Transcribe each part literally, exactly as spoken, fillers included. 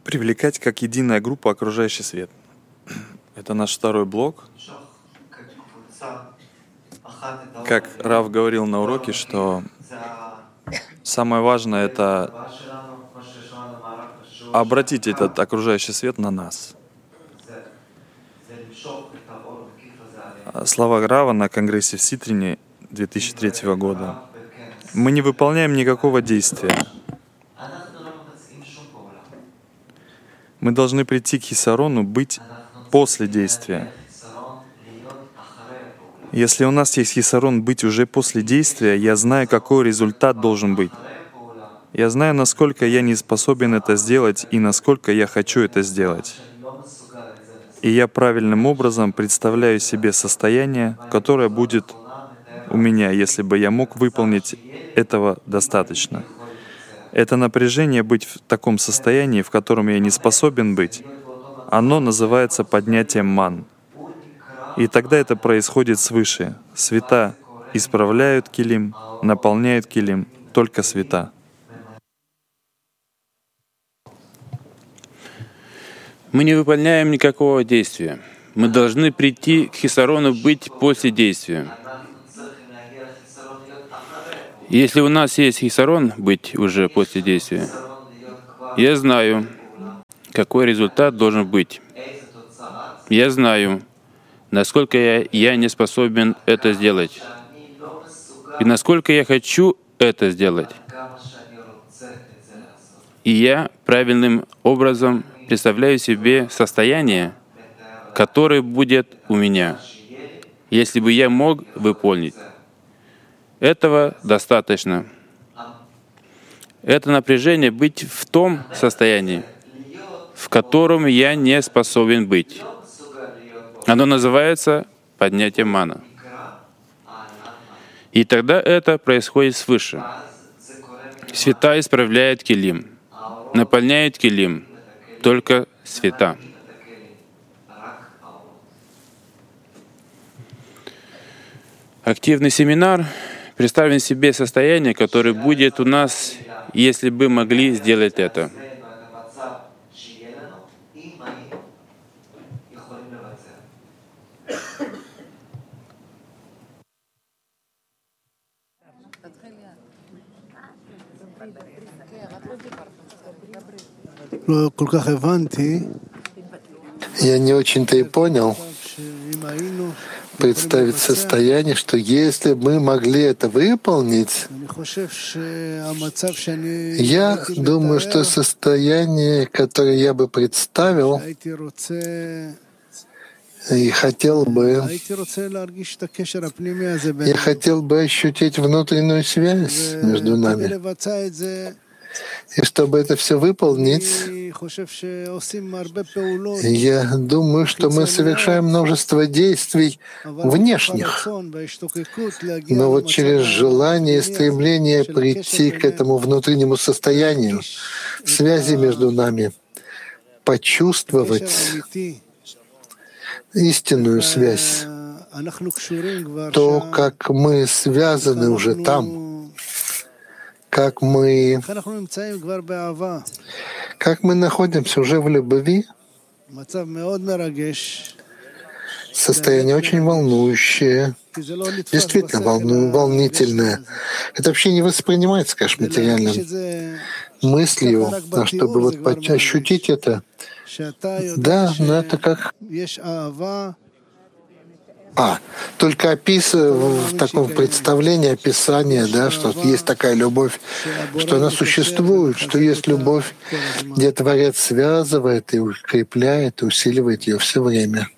Привлекать как единая группа окружающий свет. Это наш второй блок. Как Рав говорил на уроке, что самое важное — это обратить этот окружающий свет на нас. Слова Рава на конгрессе в Ситрине две тысячи третьего года. Мы не выполняем никакого действия. Мы должны прийти к Хисарону, быть после действия. Если у нас есть Хисарон, быть уже после действия, я знаю, какой результат должен быть. Я знаю, насколько я не способен это сделать и насколько я хочу это сделать. И я правильным образом представляю себе состояние, которое будет у меня, если бы я мог выполнить этого достаточно. Это напряжение быть в таком состоянии, в котором я не способен быть, оно называется поднятием ман. И тогда это происходит свыше. Света исправляют килим, наполняют килим, только света. Мы не выполняем никакого действия. Мы должны прийти к Хисарону, быть после действия. Если у нас есть Хисарон, быть уже после действия, я знаю, какой результат должен быть. Я знаю, насколько я, я не способен это сделать. И насколько я хочу это сделать. И я правильным образом представляю себе состояние, которое будет у меня, если бы я мог выполнить. Этого достаточно. Это напряжение быть в том состоянии, в котором я не способен быть. Оно называется поднятием мана. И тогда это происходит свыше. Света исправляет килим, наполняет килим, только света. Активный семинар представим себе состояние, которое будет у нас, если бы могли сделать это. Я не очень-то и понял представить состояние, что если мы могли это выполнить, я думаю, что состояние, которое я бы представил и хотел бы, я хотел бы ощутить внутреннюю связь между нами. И чтобы это все выполнить, я думаю, что мы совершаем множество действий внешних, но вот через желание и стремление прийти к этому внутреннему состоянию, связи между нами, почувствовать истинную связь, то, как мы связаны уже там, как мы, как мы находимся уже в любви, состояние очень волнующее, действительно волну, волнительное. Это вообще не воспринимается, конечно, материальным мыслью, а чтобы вот ощутить это, да, но это как... А, только описывая в таком представлении, описание, да, что есть такая любовь, что она существует, что есть любовь, где Творец связывает и укрепляет, и усиливает ее все время.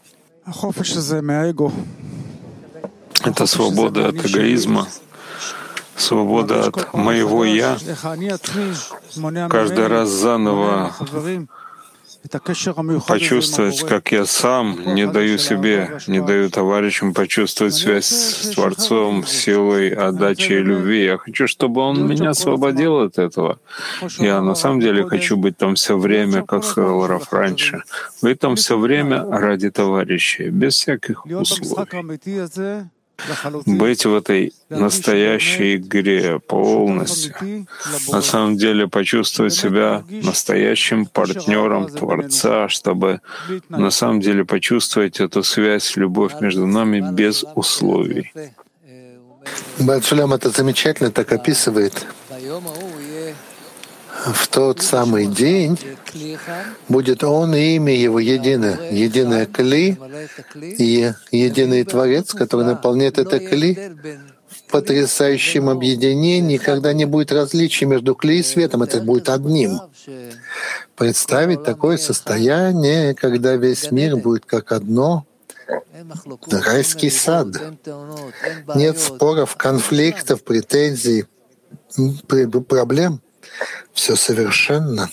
Это свобода от эгоизма, свобода от моего «я». Каждый раз заново почувствовать, как я сам не даю себе, не даю товарищам почувствовать связь с Творцом, силой отдачи и любви. Я хочу, чтобы Он меня освободил от этого. Я на самом деле хочу быть там все время, как сказал Раф раньше. Быть там все время ради товарищей, без всяких условий. быть в этой настоящей игре полностью, на самом деле почувствовать себя настоящим партнером Творца, чтобы на самом деле почувствовать эту связь, любовь между нами без условий. Бааль-Сулям это замечательно так описывает. В тот самый день будет Он и имя Его единое, единое Кли и единый Творец, который наполняет это Кли в потрясающем объединении, когда не будет различий между Кли и светом, это будет одним. Представить такое состояние, когда весь мир будет как одно, райский сад. Нет споров, конфликтов, претензий, проблем. Все совершенно.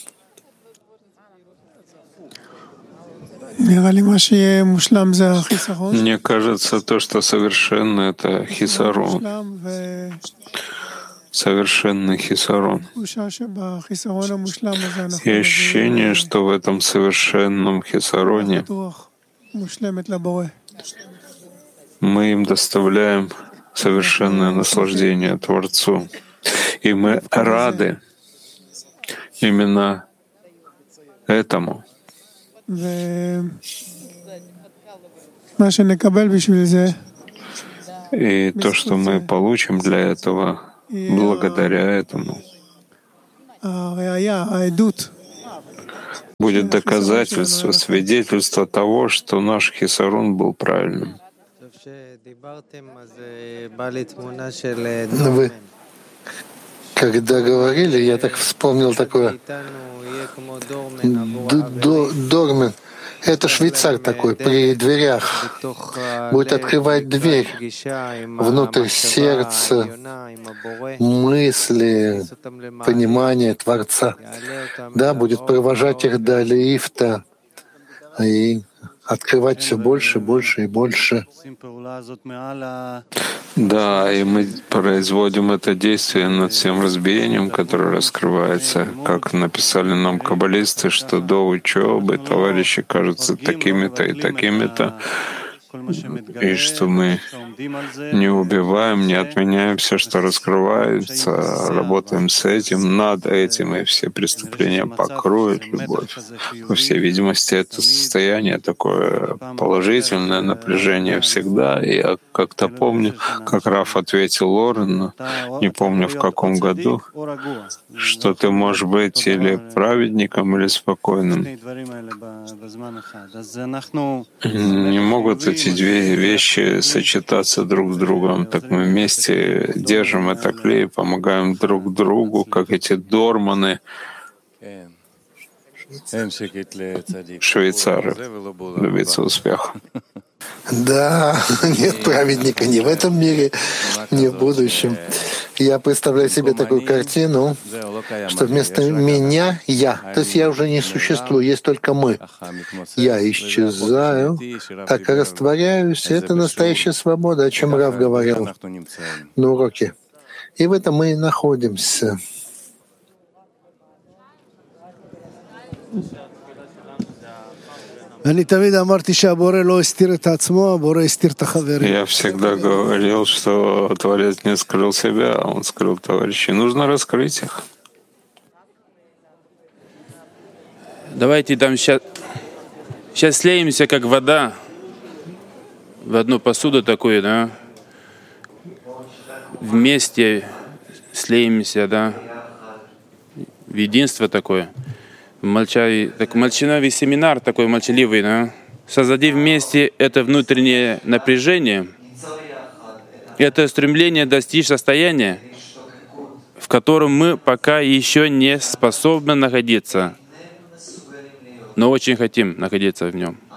Мне кажется, то, что совершенно, это хисарон. Совершенный хисарон. И ощущение, что в этом совершенном хисароне мы им доставляем совершенное наслаждение Творцу. И мы рады именно этому. И то, что мы получим для этого, благодаря этому, будет доказательство, свидетельство того, что наш хисарон был правильным. Вы, когда говорили, я так вспомнил такое. Дормен. Это швейцар такой, при дверях будет открывать дверь внутрь сердца, мысли, понимания Творца. Да, будет провожать их до лифта и открывать все больше, больше и больше. Да, и мы производим это действие над всем разбиением, которое раскрывается. Как написали нам каббалисты, что до учебы товарищи кажутся такими-то и такими-то, и что мы не убиваем, не отменяем все, что раскрывается, работаем с этим, над этим, и все преступления покроют любовь. По всей видимости, это состояние такое положительное, напряжение всегда. И я как-то помню, как Раф ответил Лорен, не помню в каком году, что ты можешь быть или праведником, или спокойным. Не могут эти две вещи сочетаться друг с другом. Так мы вместе держим это клей, помогаем друг другу, как эти дорманы, швейцары, добиться успеха. Да, нет праведника ни в этом мире, ни в будущем. Я представляю себе такую картину, что вместо меня — я. То есть я уже не существую, есть только мы. Я исчезаю, так и растворяюсь. Это настоящая свобода, о чем Рав говорил на уроке. И в этом мы и находимся. Я всегда говорил, что Творец не скрыл себя, а Он скрыл товарищей. Нужно раскрыть их. Давайте там сейчас, сейчас слеемся, как вода, в одну посуду такую, да, вместе слеемся, да, в единство такое. Молчавый, так, молчаливый семинар такой молчаливый, да? Создади вместе это внутреннее напряжение, это стремление достичь состояния, в котором мы пока еще не способны находиться, но очень хотим находиться в нем.